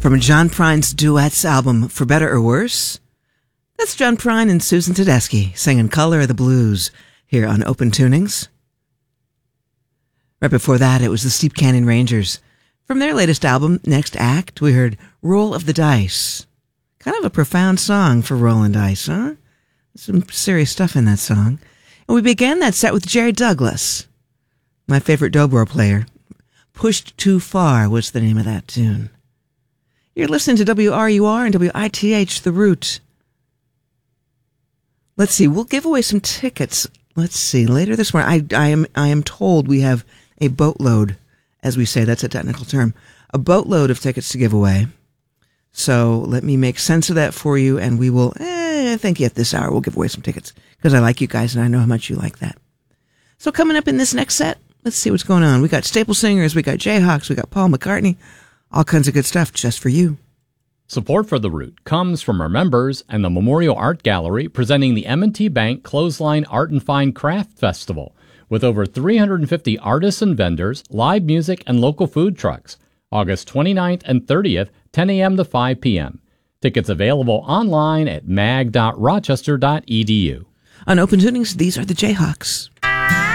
From John Prine's Duets album, For Better or Worse, that's John Prine and Susan Tedeschi singing Color of the Blues here on Open Tunings. Right before that, it was the Steep Canyon Rangers. From their latest album, Next Act, we heard Roll of the Dice. Kind of a profound song for rolling dice, huh? Some serious stuff in that song. And we began that set with Jerry Douglas, my favorite dobro player. Pushed Too Far was the name of that tune. You're listening to WRUR and WITH, The Root. Let's see, we'll give away some tickets. Let's see, later this morning, I am told we have a boatload, as we say, that's a technical term, a boatload of tickets to give away. So let me make sense of that for you, and we will, I think at this hour we'll give away some tickets, because I like you guys and I know how much you like that. So coming up in this next set, let's see what's going on. We got Staple Singers, we got Jayhawks, we got Paul McCartney, all kinds of good stuff just for you. Support for The Root comes from our members and the Memorial Art Gallery presenting the M&T Bank Clothesline Art and Fine Craft Festival with over 350 artists and vendors, live music, and local food trucks. August 29th and 30th, 10 a.m. to 5 p.m. Tickets available online at mag.rochester.edu. On Open Tunings, these are the Jayhawks.